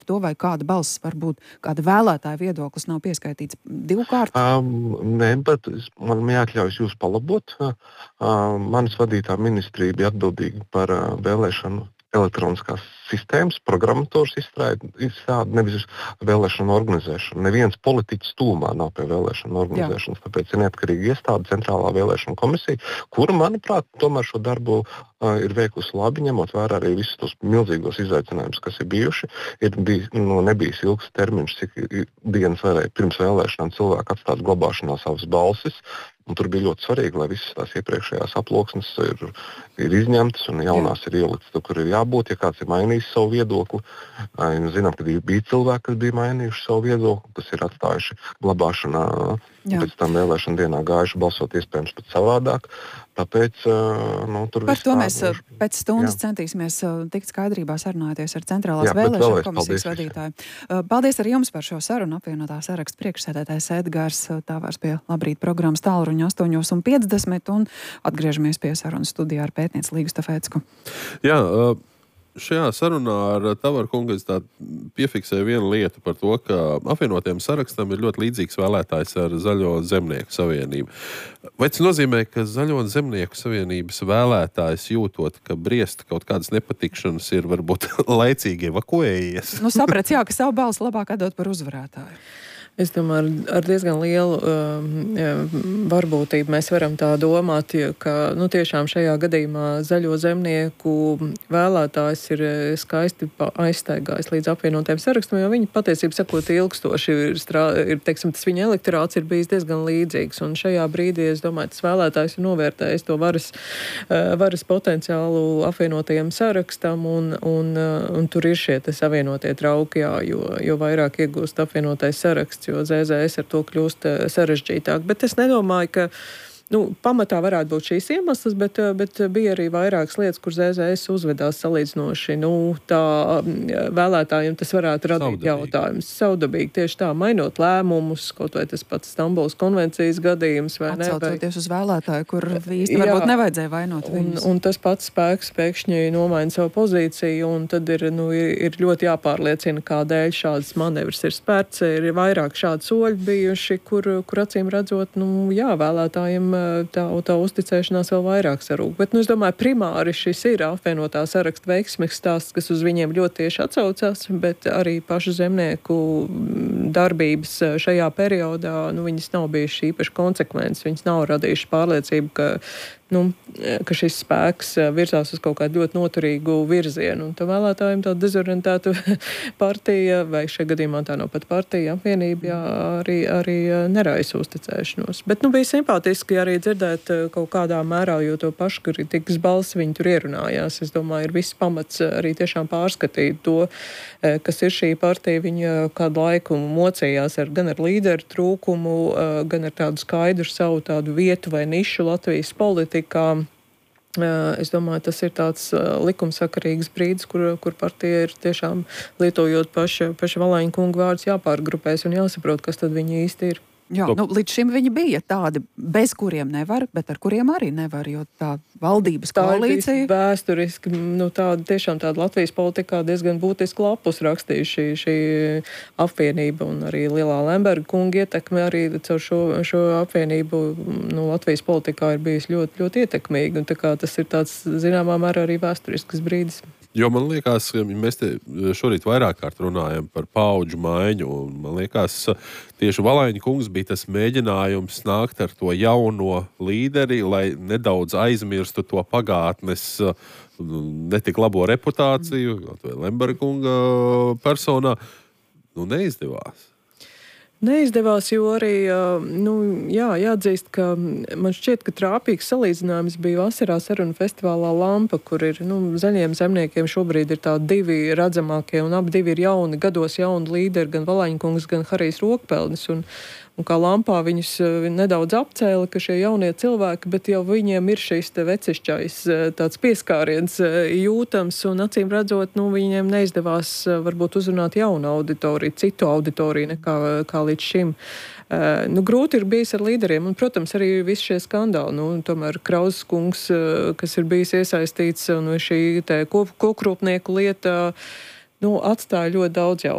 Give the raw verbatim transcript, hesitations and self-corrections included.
to, vai kāda balss varbūt, kāda vēlētāja viedoklis nav pieskaitīts divkārt? Um, nē, bet man jāatļaujas jūs palabot. Uh, manis vadītā ministrija bija atbildīga par uh, vēlēšanu elektroniskās sistēmas, programmatūras izstrādi, nevis vēlēšanu organizēšanu. Neviens politiķis tūmā nav pie vēlēšanu organizēšanas, Jā. Tāpēc ir neatkarīga iestāde, centrālā vēlēšanu komisija, kura, manuprāt, tomēr šo darbu uh, ir veikusi labi, ņemot vērā arī visus tos milzīgos izaicinājumus, kas ir bijuši. Ir bijis, nu, nebijis ilgs termiņš, cik dienas varēja pirms vēlēšanām cilvēku atstāt glabāšanā savas balsis. Un tur bija ļoti svarīgi, lai visas tās iepriekšējās aploksnes ir, ir izņemtas un jaunās Jā. Ir ieliktas tur, kur ir jābūt. Ja kāds ir mainījis savu viedokli, mēs zinām, ka bija cilvēki, kas bija mainījuši savu viedokli, kas ir atstājuši glabāšanā, pēc tam vēlēšana dienā gājuši balsot iespējams pat savādāk. Tāpēc, nu, tur Par to mēs tā, pēc stundas jā. Centīsimies tikt skaidrībā sarunāties ar Centrālās jā, vēlēšanu komisijas vadītāju. Paldies arī jums par šo sarunu. Apvienotā saraksta priekšsēdētājs Edgars Tāvārs pie Labrīt programmas tālruņa astoņos un piecdesmit un atgriežamies pie sarunas studijā ar pētnieci Līgu Stafēcku. Jā, uh... Šajā sarunā ar Tāvāru kungu es piefiksēju vienu lietu par to, ka apvienotiem sarakstam ir ļoti līdzīgs vēlētājs ar Zaļo zemnieku savienību. Vai tas nozīmē, ka Zaļo zemnieku savienības vēlētājs jūtot, ka briest kaut kādas nepatikšanas ir varbūt laicīgi evakuējies? Nu, saprats, jā, ka savu balsu labāk atdot par uzvarētāju. Es domāju, ar diezgan lielu uh, varbūtību mēs varam tā domāt, ka nu, tiešām šajā gadījumā Zaļo zemnieku vēlētājs ir skaisti aizstaigājis līdz apvienotiem sarakstam, jo viņi patiesībā sakot ilgstoši ir, strā, ir teiksim, tas viņa elektorāts ir bijis diezgan līdzīgs. Un šajā brīdī, es domāju, tas vēlētājs ir novērtējis to varas, uh, varas potenciālu apvienotajiem sarakstam, un, un, uh, un tur ir šie savienotie trauki, jā, jo, jo vairāk iegūst apvienotais saraksts, jo Z Z S ar to kļūst sarežģītāk. Bet es nedomāju, ka nu, pamatā varētu būt šīs iemesls, bet, bet bija arī vairākas lietas, kur Z Z S uzvedās salīdzinoši. Nu, tā vēlētājiem tas varētu radīt jautājumus. Saudabīgi tieši tā, mainot lēmumus, kaut vai tas pats Stambulas konvencijas gadījums, vai ne? Atsaucoties uz vēlētāju, kur īsti jā, varbūt nevajadzēja vainot viņus. Un, un tas pats spēks pēkšņi nomaina savu pozīciju, un tad ir, nu, ir, ir ļoti jāpārliecina, kādēļ šādas manevras ir spērts. Ir vairāk šādi soļi bijuši, kur, kur acīm redzot, nu, jā, vēlētājiem tā, tā uzticēšanās vēl vairāk sarūk. Bet, nu, es domāju, primāri šis ir apvienotā saraksta veiksmīgs stāsts, kas uz viņiem ļoti tieši atsaucās, bet arī pašu zemnieku darbības šajā periodā, nu, viņas nav bijušas īpaši konsekvences, viņas nav radījušas pārliecību, ka Nu, ka šis spēks virzās uz kaut kādu ļoti noturīgu virzienu. Un tā vēlētājiem tā dezorientēta partija, vai šajā gadījumā tā nav pat partija, apvienība, jā, arī, arī neraisa uzticēšanos. Bet nu, bija simpātiski arī dzirdēt kaut kādā mērā, jo to paškritikas balsi viņi tur ierunājās. Es domāju, ir viss pamats arī tiešām pārskatīt to, kas ir šī partija. Viņa kādu laiku mocījās ar, gan ar līderu trūkumu, gan ar tādu skaidru savu tādu vietu vai nišu Latvijas politiku. Kā, es domāju, tas ir tāds likumsakarīgs brīdis, kur, kur partija ir tiešām lietojot paša, paša Valaiņa kunga vārdus jāpārgrupēs un jāsaprot, kas tad viņi īsti ir. Jā, nu, līdz šim viņi bija tādi, bez kuriem nevar, bet ar kuriem arī nevar, jo tā valdības koalīcija... Tā ir vēsturiski, nu tāda, tiešām tāda Latvijas politikā diezgan būtiski lapus rakstīja šī, šī apvienība un arī Lielā Lemberga kunga ietekme arī caur šo, šo apvienību, nu, Latvijas politikā ir bijis ļoti, ļoti ietekmīgi, un tā kā tas ir tāds, zināmā mērā, arī vēsturisks brīdis. Jo man liekas, mēs te šorīt vairāk kārt runājam par paudžu maiņu, un man liekas, tieši Valaiņa kungs bija tas mēģinājums nākt ar to jauno līderi, lai nedaudz aizmirstu to pagātnes netik labo reputāciju, vai Lemberga kunga personā. Nu, neizdevās. Neizdevās, jo arī, nu, jā, jāatzīst, ka man šķiet, ka trāpīgs salīdzinājums bija vasarā sarunu festivālā Lampa, kur ir, nu, zaļiem zemniekiem šobrīd ir tādi divi redzamākie, un ap divi ir jauni, gados jauni līderi, gan Valaiņa kungs, gan Harijs Rokpelnis, un Un kā Lampā viņus nedaudz apcēla, ka šie jaunie cilvēki, bet jau viņiem ir šīs te vecišķais tāds pieskāriens jūtams, un acīm redzot, nu, viņiem neizdevās varbūt uzrunāt jaunu auditoriju, citu auditoriju nekā kā līdz šim. Uh, nu, grūti ir bijis ar līderiem, un, protams, arī visi šie skandāli. Nu, tomēr Krauzes kungs, kas ir bijis iesaistīts, un šī te kokrūpnieku lieta, nu, atstāja ļoti daudz jautājumu.